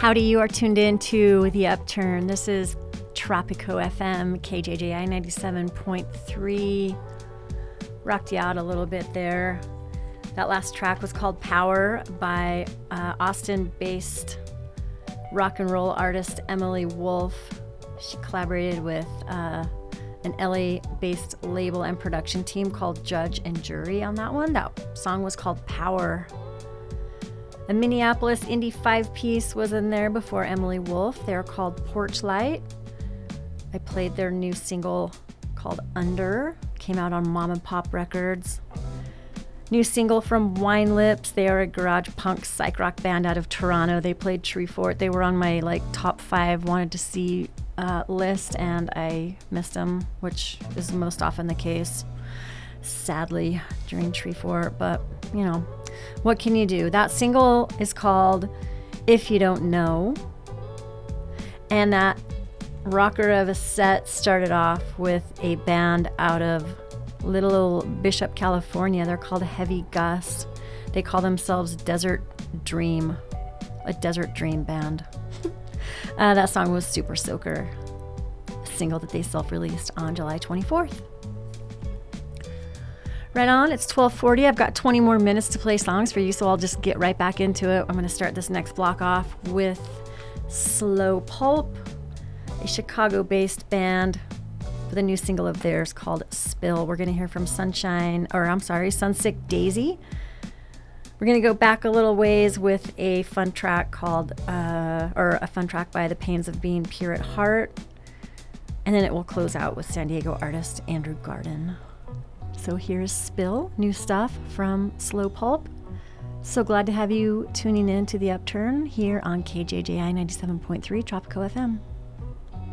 Howdy, you are tuned in to The Upturn. This is Tropico FM, KJJI 97.3. Rocked you out a little bit there. That last track was called Power by Austin-based rock and roll artist Emily Wolf. She collaborated with an LA-based label and production team called Judge and Jury on that one. That song was called Power. A Minneapolis indie five-piece was in there before Emily Wolf. They're called Porch Light. I played their new single called Under. Came out on Mom and Pop Records. New single from Wine Lips. They are a garage punk psych rock band out of Toronto. They played Treefort. They were on my top 5 wanted to see list, and I missed them, which is most often the case, sadly, during Treefort. But you know, what can you do? That single is called If You Don't Know. And that rocker of a set started off with a band out of Little Bishop, California. They're called Heavy Gust. They call themselves Desert Dream, a Desert Dream band. That song was Super Soaker, a single that they self-released on July 24th. Right on, it's 12:40. I've got 20 more minutes to play songs for you, so I'll just get right back into it. I'm going to start this next block off with Slow Pulp, a Chicago-based band with a new single of theirs called Spill. We're going to hear from Sunsick Daisy. We're going to go back a little ways with a fun track called, a fun track by The Pains of Being Pure at Heart. And then it will close out with San Diego artist Andrew Garden. So here's Spill, new stuff from Slow Pulp. So glad to have you tuning in to The Upturn here on KJJI 97.3 Tropico FM.